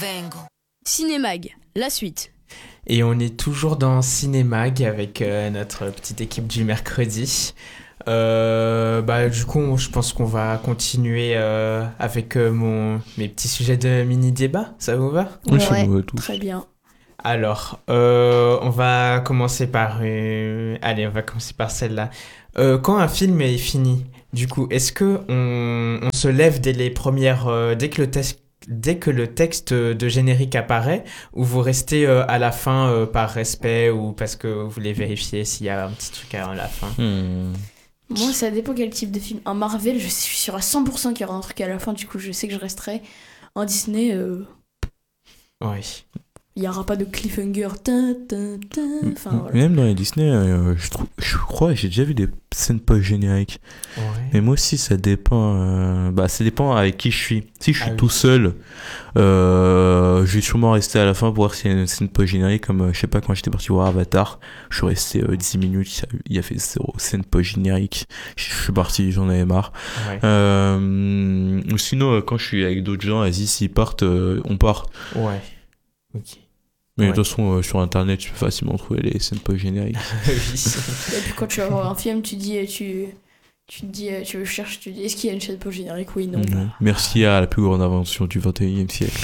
Cinémag, la suite. Et on est toujours dans Cinémag avec notre petite équipe du mercredi. Du coup, je pense qu'on va continuer avec mes petits sujets de mini-débat. Ça vous va ? Oui, ça me va tout. Très bien. Alors, on va commencer par... Allez, on va commencer par celle-là. Quand un film est fini, du coup, est-ce que on se lève dès les premières... dès que le texte de générique apparaît, ou vous restez à la fin par respect ou parce que vous voulez vérifier s'il y a un petit truc à la fin? Moi, ça dépend quel type de film. Un Marvel, je suis sûre à 100% qu'il y aura un truc à la fin, du coup, je sais que je resterai. En Disney, Oui. il n'y aura pas de cliffhanger. Enfin, voilà. Même dans les Disney, je crois que j'ai déjà vu des scènes post-génériques. Ouais. Mais moi aussi, ça dépend. Ça dépend avec qui je suis. Si je suis tout seul, je vais sûrement rester à la fin pour voir s'il y a une scène post-générique. Comme, je sais pas, quand j'étais parti voir Avatar, je suis resté 10 minutes, il y a fait 0 scène post-générique. Je suis parti, j'en avais marre. Ouais. Ou sinon, quand je suis avec d'autres gens, vas-y, s'ils partent, on part. Ouais. Ok. Mais Ouais. de toute façon, sur internet, tu peux facilement trouver les scènes post-génériques. Oui. Et puis quand tu vas voir un film, tu dis, tu cherches, tu dis, est-ce qu'il y a une chaîne post-générique? Oui, non. Merci à la plus grande invention du 21e siècle.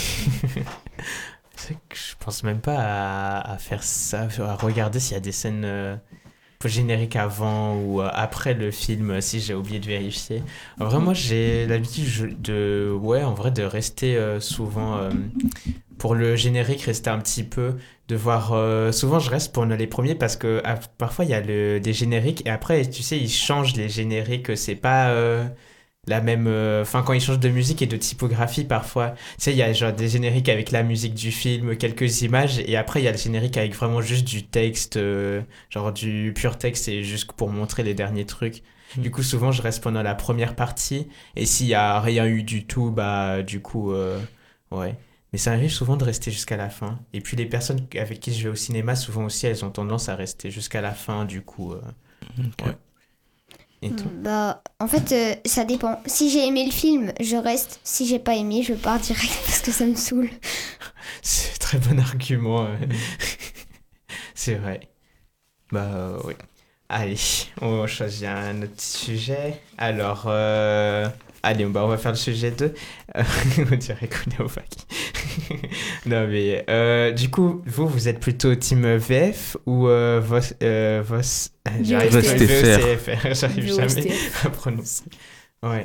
C'est que je pense même pas à faire ça, à regarder s'il y a des scènes génériques avant ou après le film, si j'ai oublié de vérifier. En vrai, moi, j'ai l'habitude de rester souvent pour le générique, rester un petit peu, de voir... souvent, je reste pour les premiers parce que parfois, il y a des génériques et après, tu sais, ils changent les génériques. C'est pas la même... Enfin, quand ils changent de musique et de typographie, parfois, tu sais, il y a genre des génériques avec la musique du film, quelques images et après, il y a le générique avec vraiment juste du texte, genre du pur texte et juste pour montrer les derniers trucs. Du coup, souvent, je reste pendant la première partie et s'il y a rien eu du tout, du coup, ouais. Mais ça arrive souvent de rester jusqu'à la fin. Et puis les personnes avec qui je vais au cinéma, souvent aussi, elles ont tendance à rester jusqu'à la fin, du coup. Ouais. Et toi ? En fait, ça dépend. Si j'ai aimé le film, je reste. Si j'ai pas aimé, je pars direct parce que ça me saoule. C'est un très bon argument. C'est vrai. Oui. Allez, on va choisir un autre sujet. Alors, allez, on va faire le sujet 2. On dirait qu'on est au fac. Non, mais du coup, vous êtes plutôt team VF ou VOSTFR. J'arrive jamais à prononcer. Ouais.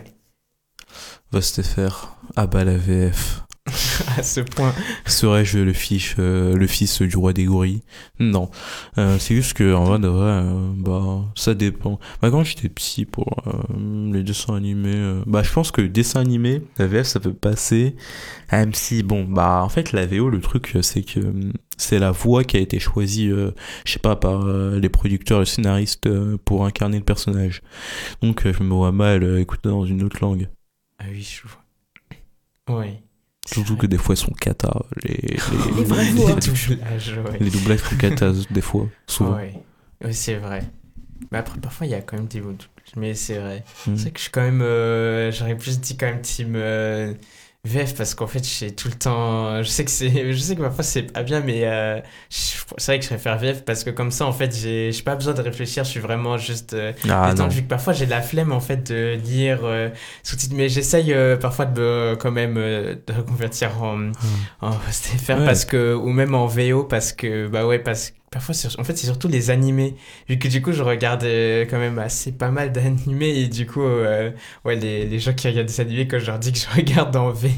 VOSTFR. Ah bah la VF. À ce point. Serais-je le fils du roi des gorilles? Non. C'est juste que, en vrai, de vrai, ça dépend. Quand j'étais petit, pour les dessins animés, je pense que dessin animé, la VF, ça peut passer. Même si, en fait, la VO, le truc, c'est que c'est la voix qui a été choisie, je sais pas, par les producteurs, les scénaristes, pour incarner le personnage. Donc, je me vois mal écouter dans une autre langue. Ah oui, je vois. Oui. Surtout que des fois, ils sont cata. Les vraies voix. Doublages, ouais. Les doublages sont cata, des fois, souvent. Ouais. Oui, c'est vrai. Mais après, parfois, il y a quand même des doublages. Mais c'est vrai. C'est vrai que je suis quand même... j'aurais plus dit quand même team VF parce qu'en fait, j'ai tout le temps... Je sais que parfois, c'est pas bien, mais c'est vrai que je préfère VF parce que comme ça, en fait, j'ai pas besoin de réfléchir. Je suis vraiment juste détendu. Vu que parfois, j'ai la flemme, en fait, de lire sous-titres. Mais j'essaye parfois quand même de reconvertir en STFR parce que... Ou même en VO parce que... parce que parfois, en fait, c'est surtout les animés. Vu que du coup, je regarde quand même assez pas mal d'animés et du coup, les gens qui regardent des animés, quand je leur dis que je regarde en VF,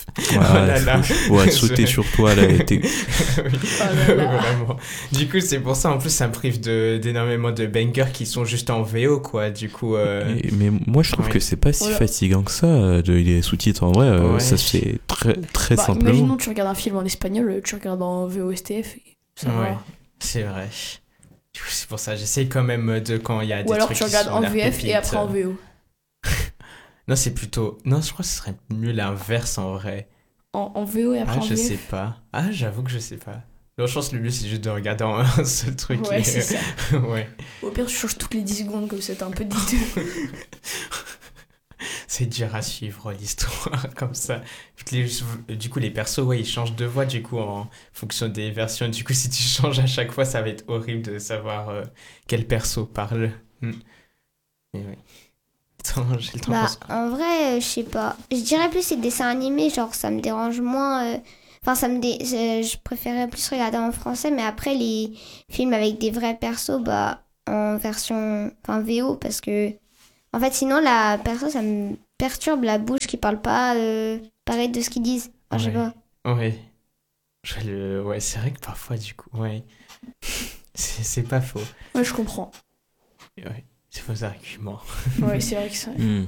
sauter sur toi, là, oui. Vraiment. Du coup, c'est pour ça, en plus, ça me prive d'énormément de bangers qui sont juste en VO, quoi. Du coup... Mais moi, je trouve que c'est pas si fatigant que ça, les sous-titres. En vrai, ça se fait très, très simplement. Imaginons que tu regardes un film en espagnol, tu regardes en VOSTF, ça va. C'est vrai. Du coup, c'est pour ça, j'essaye quand même de quand il y a des trucs. Ou alors tu regardes en VF et après en VO. Non, c'est plutôt... Non, je crois que ce serait mieux l'inverse en vrai. En VO et après en VF. Je sais pas. J'avoue que je sais pas. Non, je pense que le mieux c'est juste de regarder en un seul truc. Ouais, c'est ça. Ouais. Au pire, tu changes toutes les 10 secondes comme ça, t'es un peu dégueu. C'est dur à suivre l'histoire comme ça. Vu que du coup, les persos, ouais, ils changent de voix du coup en fonction des versions. Du coup, si tu changes à chaque fois, ça va être horrible de savoir quel perso parle. Mais ouais. Attends, j'ai le temps Bah, pour ça. en vrai, je sais pas. Je dirais plus c'est dessin animé, genre ça me dérange moins. Enfin, je préférais plus regarder en français, mais après les films avec des vrais persos, bah, en version, enfin VO, parce que, en fait, sinon la perso, ça me perturbe la bouche qui parle pas pareil de ce qu'ils disent. Enfin, je sais Ouais. pas. Ouais. Ouais, c'est vrai que parfois, du coup, ouais. C'est pas faux. Ouais, je comprends. Ouais, c'est faux argument. Ouais, c'est vrai que ça. Hmm.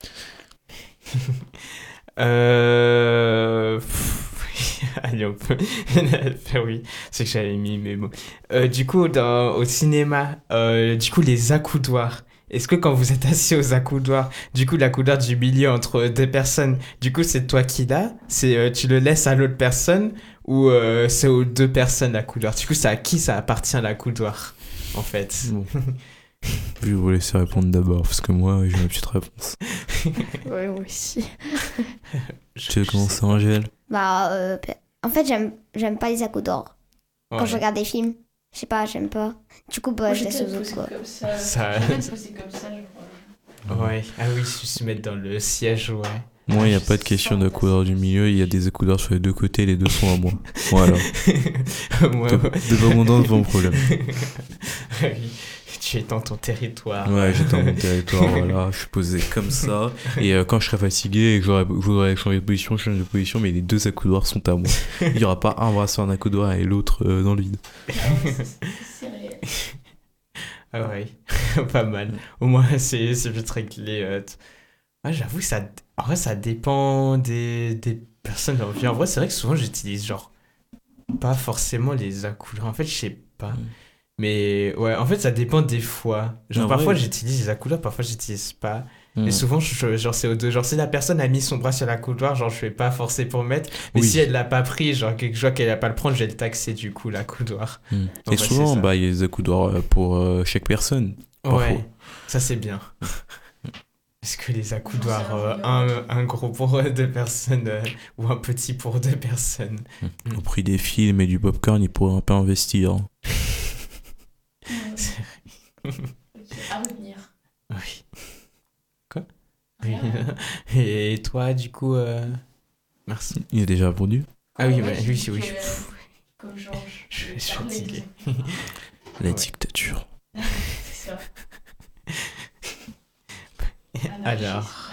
Allez, on peut faire oui. C'est que j'avais mis mes mots. Du coup, au cinéma, du coup, les accoudoirs. Est-ce que quand vous êtes assis aux accoudoirs, du coup, l'accoudoir du milieu entre deux personnes, du coup, c'est toi qui l'as? Tu le laisses à l'autre personne ou c'est aux deux personnes l'accoudoir? Du coup, c'est à qui ça appartient l'accoudoir, en fait? Bon. Je vais vous laisser répondre d'abord, parce que moi, j'ai ma petite réponse. Ouais, moi aussi. Tu veux commencer, Angèle? Bah, en fait, j'aime pas les accoudoirs. Quand Ouais. je regarde des films, je sais pas, j'aime pas. Du coup, bah, je laisse aux autres, quoi. comme ça. Ça- Je vais me poser comme ça, je crois. Ouais. Ah oui, se mettre dans le siège, ouais. Moi, il n'y a pas de question d'accoudeur du milieu, il y a des accoudeurs sur les deux côtés, les deux sont à moi. Voilà. Moi, Devant mon devant le problème. oui. Tu es dans ton territoire. Ouais, j'étais dans mon territoire, voilà, je suis posé comme ça. Et quand je serai fatigué et que je voudrais changer de position, je change de position, mais les deux accoudoirs sont à moi. Il n'y aura pas un bras sur un accoudoir et l'autre dans le vide. C'est réel. Ah ouais, pas mal. Au moins, c'est vite réglé. Ouais, j'avoue que ça... En vrai, ça dépend des personnes. En vrai, c'est vrai que souvent, j'utilise genre pas forcément les accoudoirs. En fait, je sais pas. Mais ouais, en fait, ça dépend des fois. Genre, En parfois, vrai. j'utilise les accoudoirs, parfois, j'utilise pas. Hmm. Et souvent, genre, c'est aux deux. Genre, si la personne a mis son bras sur la coudoir, genre, je vais pas forcer pour mettre. Mais Oui. si elle l'a pas pris, genre, que je vois qu'elle va pas le prendre, je vais le taxer, du coup, la coudoir. Hmm. Ouais, Et souvent, c'est ça. bah, il y a des accoudoirs pour chaque personne. Parfois. Ouais, ça, c'est bien. Est-ce que les accoudoirs, J'en sais rien. un gros pour deux personnes ou un petit pour deux personnes? Au prix des films et du popcorn, ils pourraient un peu investir. À retenir. Oui. Quoi? Rien. Et toi, du coup, merci. Il a déjà répondu. Ah oui, Ouais, bah, j'ai oui, dit oui. que, comme Georges. Je suis parlais fatigué. de- La Ouais. dictature. C'est ça. Alors,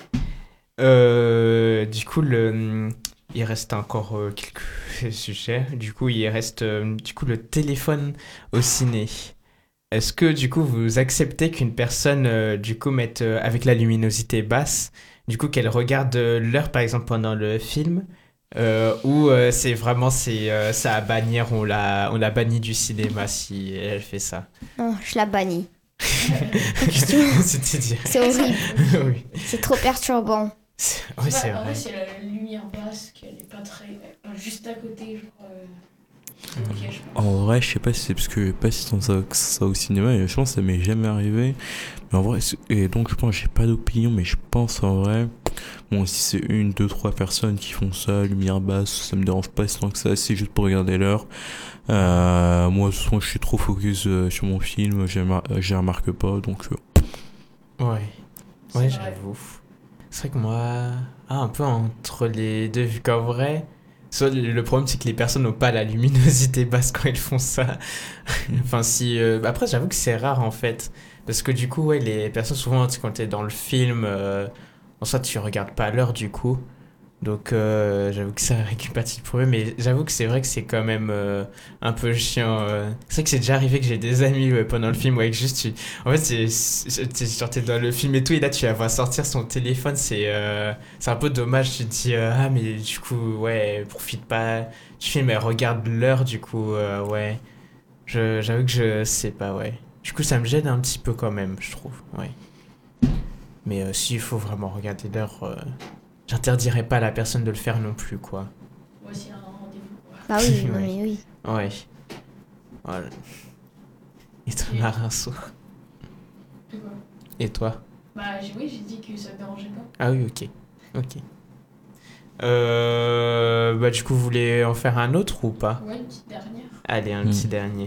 du coup, il reste encore quelques sujets. Du coup, il reste du coup le téléphone au ciné. Est-ce que du coup vous acceptez qu'une personne du coup mette avec la luminosité basse, du coup qu'elle regarde l'heure par exemple pendant le film, ou c'est vraiment ça à bannir, on l'a banni du cinéma si elle fait ça. Non, je la bannis. C'était dire. C'est horrible. Oui. C'est trop perturbant. Oui, c'est En vrai. c'est la lumière basse qu'elle est pas très. Juste à côté, genre. Ok, je pense. En vrai, je sais pas si c'est parce que j'ai pas assisté ça au cinéma et je pense que ça m'est jamais arrivé. Mais en vrai, et donc je pense que j'ai pas d'opinion, mais je pense en vrai, bon, si c'est une, deux, trois personnes qui font ça, lumière basse, ça me dérange pas tant que ça, c'est juste pour regarder l'heure. Moi, de toute façon, je suis trop focus sur mon film, je remarque pas, donc Ouais. Ouais, C'est vrai. j'avoue. C'est vrai que moi, un peu entre les deux, vu qu'en vrai, soit le problème c'est que les personnes n'ont pas la luminosité basse quand elles font ça. Enfin, si. Après, j'avoue que c'est rare en fait. Parce que du coup, ouais, les personnes, souvent, quand t'es dans le film, en soi, tu regardes pas l'heure du coup. Donc, j'avoue que ça récupère le problème. Mais j'avoue que c'est vrai que c'est quand même un peu chiant. C'est vrai que c'est déjà arrivé que j'ai des amis pendant le film, ouais, que juste en fait, genre, t'es dans le film et tout, et là, tu la vois sortir son téléphone, c'est un peu dommage. Tu te dis, ah, mais du coup, ouais, profite pas du film, elle regarde l'heure, du coup, ouais. J'avoue que je sais pas, ouais. Du coup, ça me gêne un petit peu quand même, je trouve, ouais. Mais s'il faut vraiment regarder l'heure, j'interdirais pas à la personne de le faire non plus, quoi. Moi aussi, un rendez-vous. Quoi. Bah oui, non, Ouais. mais oui. Ouais. Voilà. Et toi, Marinceau? De quoi Et toi? Bah oui, j'ai dit que ça me dérangeait pas. Ah oui, ok. Ok. Bah du coup, vous voulez en faire un autre ou pas? Ouais, une petite dernière. Allez, un petit dernier.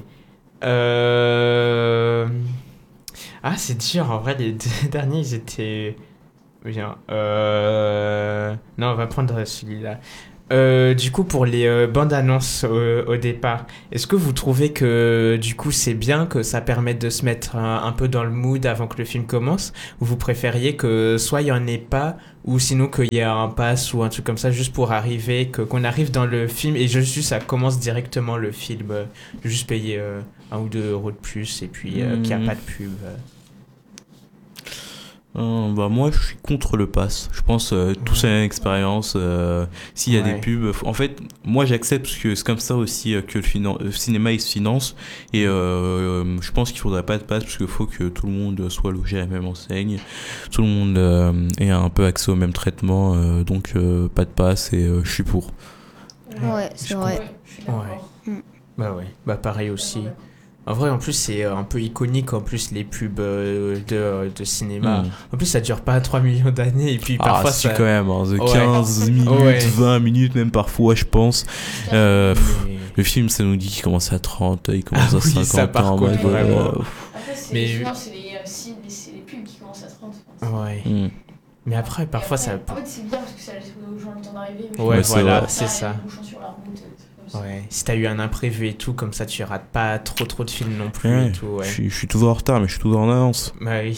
Ah, c'est dur. En vrai, les deux derniers, ils étaient bien. Non, on va prendre celui-là. Du coup, pour les bandes annonces au départ, est-ce que vous trouvez que du coup c'est bien que ça permette de se mettre un peu dans le mood avant que le film commence, ou vous préfériez que soit il y en ait pas, ou sinon qu'il y ait un pass ou un truc comme ça juste pour arriver, qu'on arrive dans le film et juste ça commence directement le film, juste payer 1 ou 2 euros de plus et puis qu'il n'y a pas de pub. Bah moi je suis contre le pass. Je pense tout c'est une expérience. S'il y a des pubs, en fait moi j'accepte parce que c'est comme ça aussi que le cinéma il se finance et je pense qu'il faudrait pas de pass parce qu'il faut que tout le monde soit logé à la même enseigne, tout le monde ait un peu accès au même traitement, donc pas de pass et je suis pour. Ouais, c'est vrai. Ouais, je suis d'accord. Bah ouais, bah pareil aussi. En vrai, en plus, c'est un peu iconique, en plus, les pubs de cinéma. En plus, ça dure pas 3 millions d'années, et puis parfois si ça... quand même, hein, de 15 minutes, 20 minutes, même parfois, je pense. Le film, ça nous dit qu'il commence à 30, il commence à 50 ça, par ans. contre, vraiment. Après, c'est les pubs qui commencent à 30. Ouais. Mais après, parfois, après, ça... En fait, c'est bien parce que ça laisse aux gens le temps d'arriver. Ouais, voilà, c'est ça. ça. Sur la route, ouais, si t'as eu un imprévu et tout, comme ça tu rates pas trop de films non plus Ouais, et tout, ouais. Je suis toujours en retard, mais je suis toujours en avance. Bah oui,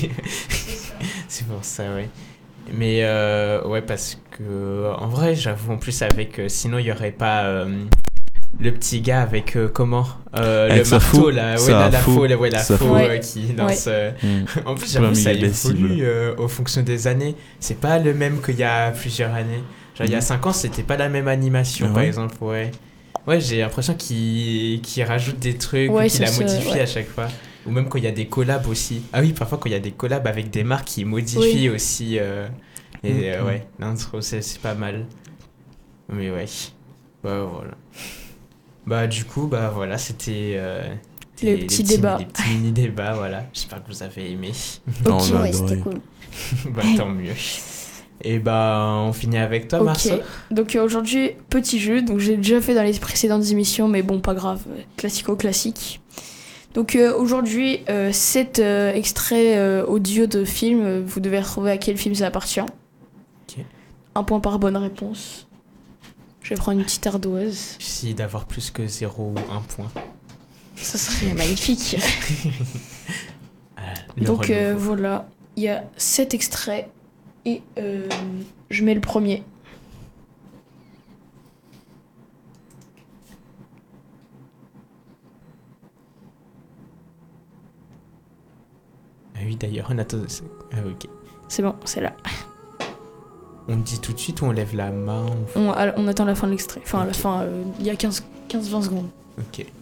c'est pour ça, ouais. Mais ouais, parce que en vrai, j'avoue, en plus, avec. Sinon, il y aurait pas le petit gars avec comment avec le marteau, là, la faux Ouais. qui lance. En plus, Pour j'avoue, ça la évolue au fonction des années. C'est pas le même qu'il y a plusieurs années. Genre, il y a 5 ans, c'était pas la même animation, par exemple, ouais. Ouais, j'ai l'impression qu'il rajoute des trucs, qu'il a modifié à chaque fois. Ou même quand il y a des collabs aussi. Ah oui, parfois quand il y a des collabs avec des marques qui modifient aussi. Ouais, l'intro, c'est pas mal. Mais ouais. Bah voilà. Bah du coup, bah voilà, c'était les petits débats. Les petits mini-débats, voilà. J'espère que vous avez aimé. Ok, ouais, c'était cool. Bah tant mieux. Et bah on finit avec toi, Marceau. Donc aujourd'hui, petit jeu, donc j'ai déjà fait dans les précédentes émissions, mais bon, pas grave, classico-classique. Donc aujourd'hui, 7 extraits audio de films, vous devez retrouver à quel film ça appartient. Ok. 1 point par bonne réponse. Je vais prendre une petite ardoise. J'essaie d'avoir plus que 0 ou 1 point. Ça serait magnifique. Donc voilà, il y a 7 extraits. Et je mets le premier. Ah oui, d'ailleurs, on attend... Ah ok. C'est bon, c'est là. On me dit tout de suite ou on lève la main On attend la fin de l'extrait. Enfin, à la fin, il y a 15-20 secondes. Ok.